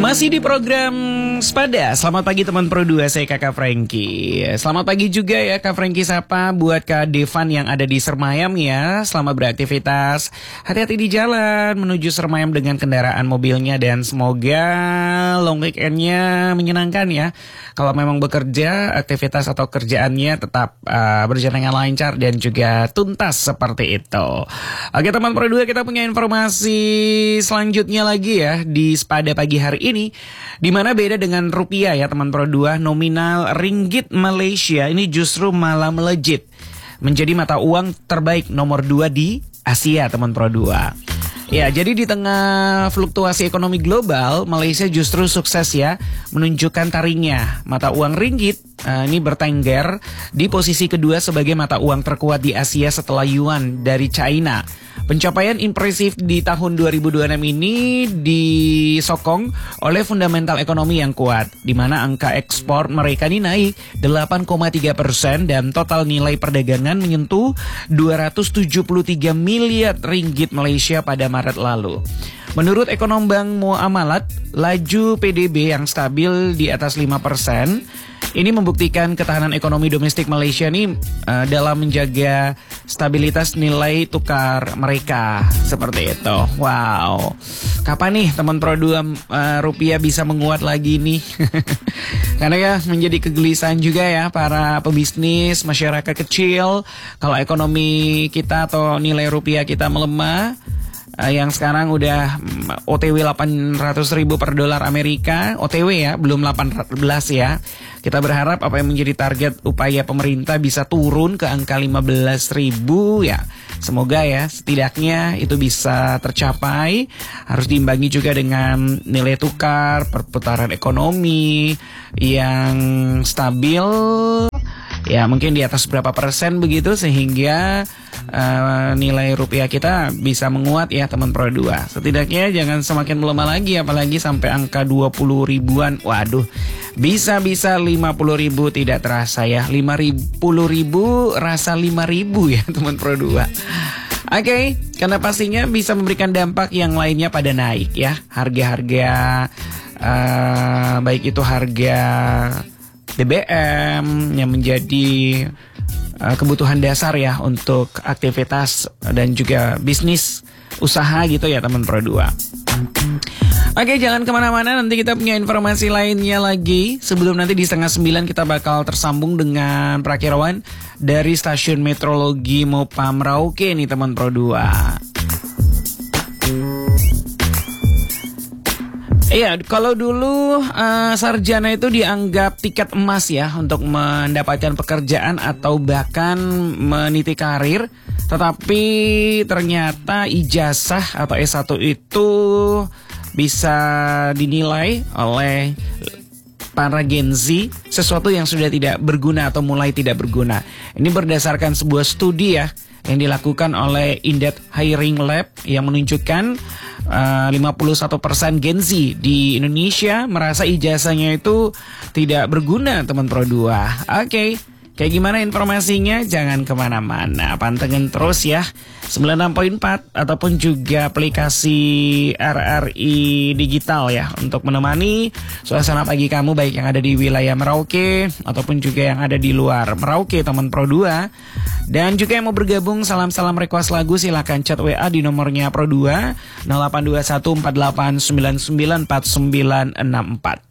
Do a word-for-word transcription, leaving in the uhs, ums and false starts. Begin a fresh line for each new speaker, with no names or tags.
Masih di program Sepada. Selamat pagi teman Pro dua, saya Kakak Frankie. Selamat pagi juga ya Kak Frankie sapa buat Kak Devan yang ada di Sermayam ya. Selamat beraktivitas. Hati-hati di jalan menuju Sermayam dengan kendaraan mobilnya dan semoga long weekendnya menyenangkan ya. Kalau memang bekerja, aktivitas atau kerjaannya tetap uh, berjalan dengan lancar dan juga tuntas seperti itu. Oke teman Pro dua, kita punya informasi selanjutnya lagi ya di Sepada pagi hari ini, di mana beda dengan rupiah ya teman Pro dua, nominal ringgit Malaysia ini justru malah melejit menjadi mata uang terbaik nomor dua di Asia teman Pro dua. Ya, jadi di tengah fluktuasi ekonomi global, Malaysia justru sukses ya menunjukkan taringnya. Mata uang ringgit uh, ini bertengger di posisi kedua sebagai mata uang terkuat di Asia setelah yuan dari China. Pencapaian impresif di tahun dua ribu dua puluh enam ini disokong oleh fundamental ekonomi yang kuat, di mana angka ekspor mereka ini naik delapan koma tiga persen dan total nilai perdagangan menyentuh dua ratus tujuh puluh tiga miliar ringgit Malaysia pada Maret lalu. Menurut ekonom Bank Muamalat, laju P D B yang stabil di atas lima persen ini membuktikan ketahanan ekonomi domestik Malaysia ini uh, dalam menjaga stabilitas nilai tukar mereka. Seperti itu. Wow. Kapan nih teman Pro dua uh, rupiah bisa menguat lagi nih? Karena ya menjadi kegelisahan juga ya para pebisnis, masyarakat kecil. Kalau ekonomi kita atau nilai rupiah kita melemah, Uh, yang sekarang udah O T W delapan ratus ribu per dolar Amerika, O T W ya, belum delapan belas ya. Kita berharap apa yang menjadi target upaya pemerintah bisa turun ke angka lima belas ribu ya. Semoga ya setidaknya itu bisa tercapai. Harus diimbangi juga dengan nilai tukar, perputaran ekonomi yang stabil. Ya mungkin di atas berapa persen begitu sehingga uh, nilai rupiah kita bisa menguat ya teman Pro dua. Setidaknya jangan semakin melemah lagi apalagi sampai angka dua puluh ribuan. Waduh, bisa-bisa lima puluh ribu tidak terasa ya. lima puluh ribu rasa lima ribu ya teman Pro dua. Oke, okay, karena pastinya bisa memberikan dampak yang lainnya pada naik ya. Harga-harga uh, baik itu harga B B M yang menjadi uh, kebutuhan dasar ya untuk aktivitas dan juga bisnis usaha gitu ya teman Pro dua. Oke, jangan kemana-mana, nanti kita punya informasi lainnya lagi. Sebelum nanti di setengah sembilan kita bakal tersambung dengan Prakirawan dari Stasiun Meteorologi Mopa Merauke nih teman Pro dua. Iya, kalau dulu uh, sarjana itu dianggap tiket emas ya untuk mendapatkan pekerjaan atau bahkan meniti karir. Tetapi ternyata ijazah atau S satu itu bisa dinilai oleh para Gen Z sesuatu yang sudah tidak berguna atau mulai tidak berguna. Ini berdasarkan sebuah studi ya yang dilakukan oleh Indeed Hiring Lab yang menunjukkan uh, lima puluh satu persen Gen Z di Indonesia merasa ijazahnya itu tidak berguna teman Pro dua. Oke, okay. Kayak gimana informasinya? Jangan kemana-mana, pantengin terus ya sembilan puluh enam koma empat ataupun juga aplikasi R R I Digital ya untuk menemani suasana pagi kamu baik yang ada di wilayah Merauke ataupun juga yang ada di luar Merauke teman Pro dua. Dan juga yang mau bergabung salam-salam request lagu silakan chat W A di nomornya Pro dua nol delapan dua satu empat delapan sembilan sembilan empat sembilan enam empat.